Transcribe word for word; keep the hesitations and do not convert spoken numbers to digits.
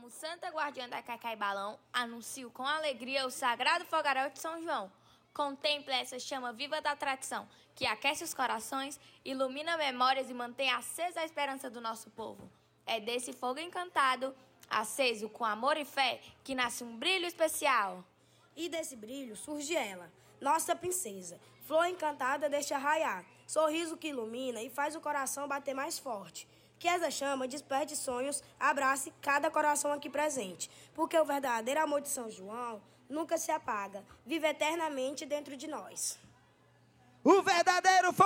como Santa Guardiã da Cacá e Balão, anuncio com alegria o Sagrado Fogaréu de São João. Contemple essa chama viva da tradição, que aquece os corações, ilumina memórias e mantém acesa a esperança do nosso povo. É desse fogo encantado, aceso com amor e fé, que nasce um brilho especial. E desse brilho surge ela, nossa princesa, flor encantada deste arraiar, sorriso que ilumina e faz o coração bater mais forte. Que essa chama desperte sonhos, abrace cada coração aqui presente, porque o verdadeiro amor de São João nunca se apaga, vive eternamente dentro de nós. O verdadeiro